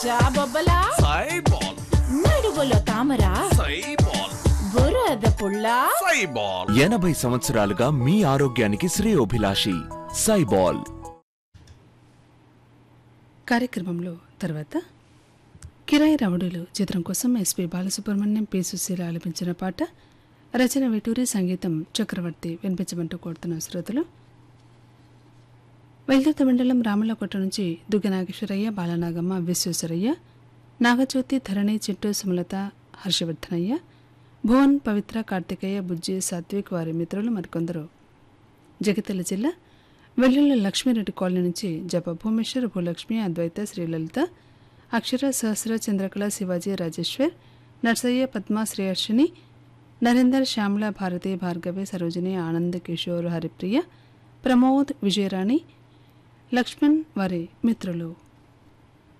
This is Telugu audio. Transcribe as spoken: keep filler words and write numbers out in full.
జాబొబ్బలా సైబాల్ నడువులో తామర సైబాల్ బురద పుల్ల సైబాల్ ఎనభై సంవత్సరాలుగా మీ ఆరోగ్యానికి శ్రేయోభిలాషి సైబాల్. కార్యక్రమంలో తర్వాత కిరాయి రౌడీలు చిత్రం కోసం ఎస్పి బాలసుబ్రహ్మణ్యం పి సుశీల ఆలపించిన పాట, రచన వేటూరి, సంగీతం చక్రవర్తి వినిపించమంటూ కోరుతున్న శ్రోతలు వైద్యుత మండలం రామలకోట నుంచి దుగ్గ నాగేశ్వరయ్య, బాలనాగమ్మ, విశ్వేశ్వరయ్య, నాగజ్యోతి, ధరణి, చిట్టు, సుమలత, హర్షవర్ధనయ్య, భువన్, పవిత్ర, కార్తికేయ, బుజ్జి, సాత్విక్, వారి మిత్రులు మరికొందరు. జగిత్యాల జిల్లా వెల్లుల్లి లక్ష్మీరెడ్డి కాలనీ నుంచి జప భూమేశ్వర్, భూలక్ష్మి, అద్వైత, శ్రీలలిత, అక్షర, సహస్ర, చంద్రకళ, శివాజీ, రాజేశ్వర్, నర్సయ్య, పద్మ, శ్రేయర్షిని, నరేందర్, శ్యామల, భారతి, భార్గవి, సరోజిని, ఆనంద్, కిషోర్, హరిప్రియ, ప్రమోద్, విజయరాణి, లక్ష్మణ్, వారి మిత్రులు.